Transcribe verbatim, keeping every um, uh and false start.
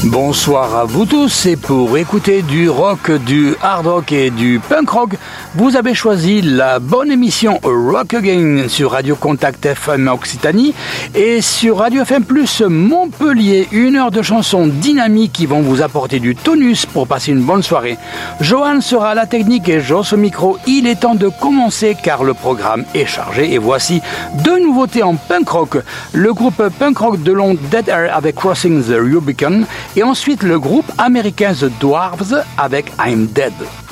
Bonsoir à vous tous et pour écouter du rock, du hard rock et du punk rock, vous avez choisi la bonne émission Rock Again sur Radio Contact F M Occitanie et sur Radio F M Plus Montpellier, une heure de chansons dynamiques qui vont vous apporter du tonus pour passer une bonne soirée. Johan sera à la technique et Joss au micro. Il est temps de commencer car le programme est chargé et voici deux nouveautés en punk rock. Le groupe punk rock de Londres Dead Air avec Crossing the Rubicon et ensuite le groupe américain The Dwarves avec I'm Dead.